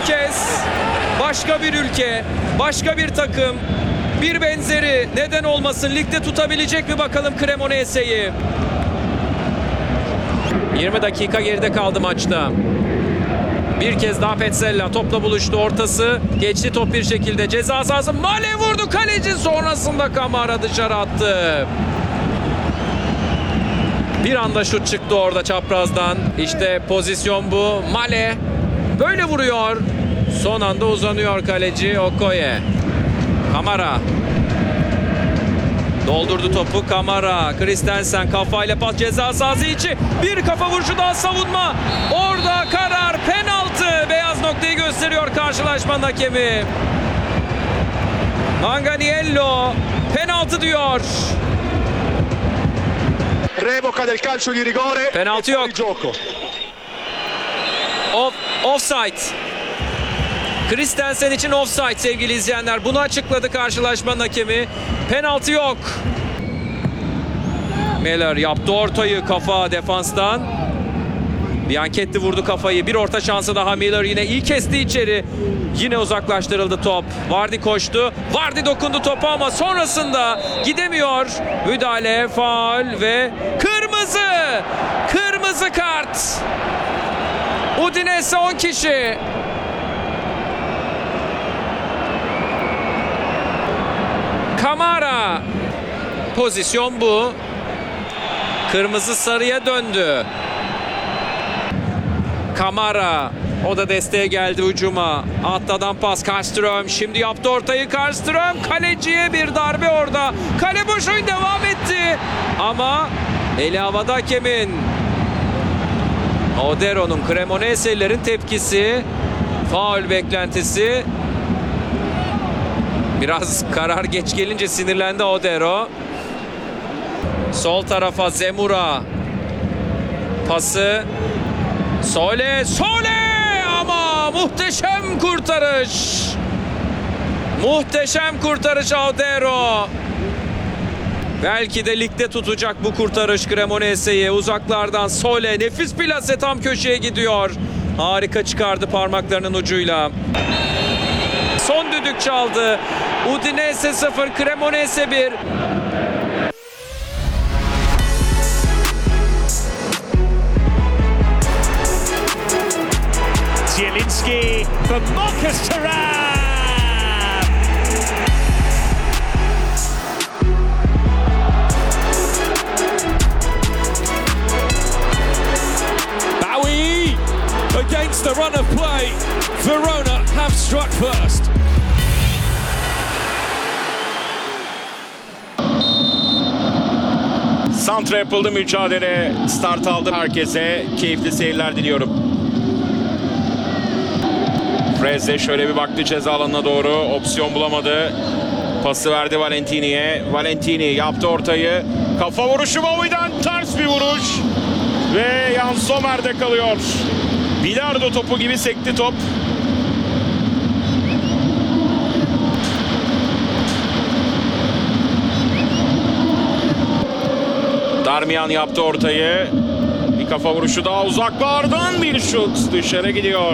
kez başka bir ülke, başka bir takım, bir benzeri neden olmasın ligde tutabilecek mi bakalım Cremonese'yi. 20 dakika geride kaldı maçta. Bir kez daha Petzella topla buluştu, ortası geçti top bir şekilde ceza sahası. Male vurdu, kaleci sonrasında Kamara dışarı attı. Bir anda şut çıktı orada çaprazdan. İşte pozisyon bu. Male böyle vuruyor. Son anda uzanıyor kaleci Okoye. Kamara doldurdu topu. Kamara, Christensen kafayla pas ceza sahası içi. Bir kafa vuruşu daha, savunma. Orada karar penaltı. Beyaz noktayı gösteriyor karşılaşmanın hakemi. Manganiello penaltı diyor. Revoca del calcio di rigore. Penaltı yok. Offside. Christensen için offside sevgili izleyenler. Bunu açıkladı karşılaşmanın hakemi. Penaltı yok. Miller yaptı ortayı, kafa defanstan. Bianchetti vurdu kafayı. Bir orta şansı daha Miller, yine iyi kesti içeri. Yine uzaklaştırıldı top. Vardy koştu. Vardy dokundu topa ama sonrasında gidemiyor. Müdahale, faul ve kırmızı. Kırmızı kart. Udinese 10 kişi. Kamara. Pozisyon bu. Kırmızı sarıya döndü. Kamara. O da desteğe geldi hücuma. Atladan pas Karlström. Şimdi yaptı ortayı Karlström. Kaleciye bir darbe orada. Kale boş, oyun devam etti. Ama eli havada hakemin. Odero'nun, Cremonese'lilerin tepkisi. Faul beklentisi. Biraz karar geç gelince sinirlendi Odero. Sol tarafa Zemura. Pası. Sole ama muhteşem kurtarış. Muhteşem kurtarış Odero. Belki de ligde tutacak bu kurtarış Cremonese'yi. Uzaklardan Sole, nefis plase, tam köşeye gidiyor. Harika çıkardı parmaklarının ucuyla. Son düdük çaldı. Udinese 0, Cremonese 1. Zielinski for Marcus Thuram. Bowie against the run of play. Verona have struck first. Santra yapıldı, mücadele start aldı. Herkese keyifli seyirler diliyorum. Freze şöyle bir baktı ceza alanına doğru. Opsiyon bulamadı. Pası verdi Valentini'ye. Valentini yaptı ortayı. Kafa vuruşu Bowie'den, ters bir vuruş. Ve Jan Sommer'de kalıyor. Bilardo topu gibi sekti top. Darmian yaptı ortayı. Bir kafa vuruşu daha, uzaklardan bir şut dışarı gidiyor.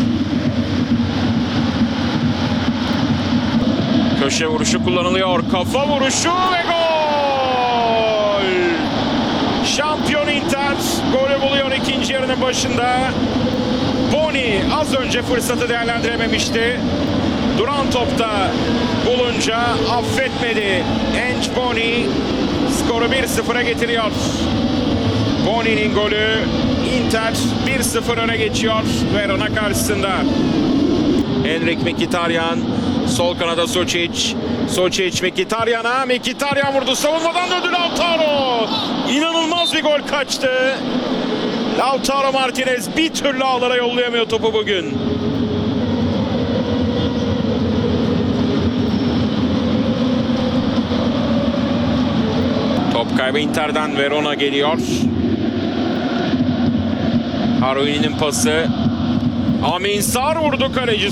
Köşe vuruşu kullanılıyor. Kafa vuruşu ve gol! Şampiyon Inter golü buluyor ikinci yarının başında. Boni az önce fırsatı değerlendirememişti. Duran topta bulunca affetmedi. Ench Boni skoru 1-0'a getiriyor. Boni'nin golü, Inter 1-0 öne geçiyor Verona karşısında. Henrik Mkhitaryan sol kanada, Sučić Mkhitaryan'a. Mkhitaryan vurdu, savunmadan döndü Lautaro. İnanılmaz bir gol kaçtı. Lautaro Martinez bir türlü ağlara yollayamıyor topu bugün. Top kaybı Inter'den, Verona geliyor. Haruini'nin pası. Amin Sar vurdu, kaleci